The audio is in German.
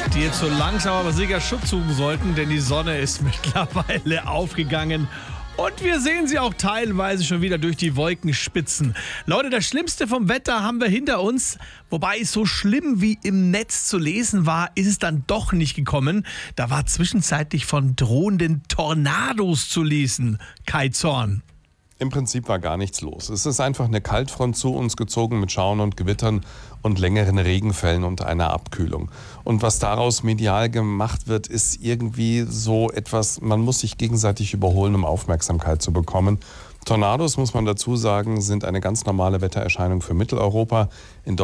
die jetzt so langsam aber sicher Schutz suchen sollten, denn die Sonne ist mittlerweile aufgegangen. Und wir sehen sie auch teilweise schon wieder durch die Wolkenspitzen. Leute, das Schlimmste vom Wetter haben wir hinter uns. Wobei so schlimm wie im Netz zu lesen war, ist es dann doch nicht gekommen. Da war zwischenzeitlich von drohenden Tornados zu lesen. Kai Zorn. Im Prinzip war gar nichts los. Es ist einfach eine Kaltfront zu uns gezogen mit Schauern und Gewittern und längeren Regenfällen und einer Abkühlung. Und was daraus medial gemacht wird, ist irgendwie so etwas, man muss sich gegenseitig überholen, um Aufmerksamkeit zu bekommen. Tornados, muss man dazu sagen, sind eine ganz normale Wettererscheinung für Mitteleuropa. In